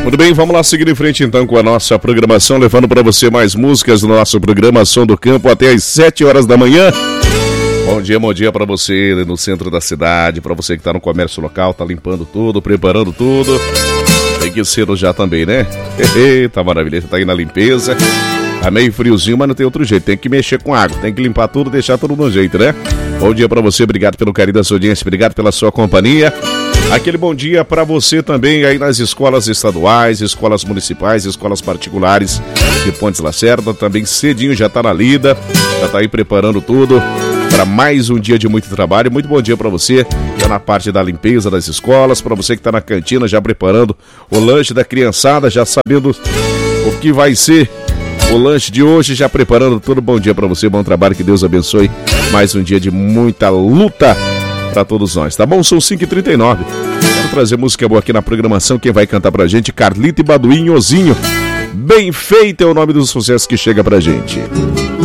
Muito bem, vamos lá seguir em frente então com a nossa programação, levando para você mais músicas no nosso programa Som do Campo até às 7 horas da manhã. Bom dia para você no centro da cidade, para você que está no comércio local, tá limpando tudo, preparando tudo. Tem que ser já também, né? Eita, maravilha, tá aí na limpeza. Tá meio friozinho, mas não tem outro jeito, tem que mexer com água, tem que limpar tudo, deixar tudo no jeito, né? Bom dia para você, obrigado pelo carinho da sua audiência, obrigado pela sua companhia. Aquele bom dia para você também aí nas escolas estaduais, escolas municipais, escolas particulares de Pontes Lacerda, também cedinho já tá na lida, já tá aí preparando tudo para mais um dia de muito trabalho. Muito bom dia para você, já na parte da limpeza das escolas, para você que tá na cantina já preparando o lanche da criançada, já sabendo o que vai ser o lanche de hoje, já preparando tudo. Bom dia para você, bom trabalho, que Deus abençoe mais um dia de muita luta para todos nós, tá bom? São 5h39. Quero trazer música boa aqui na programação. Quem vai cantar pra gente? Carlito e Baduinho Ozinho. Bem feito é o nome do sucesso que chega pra gente.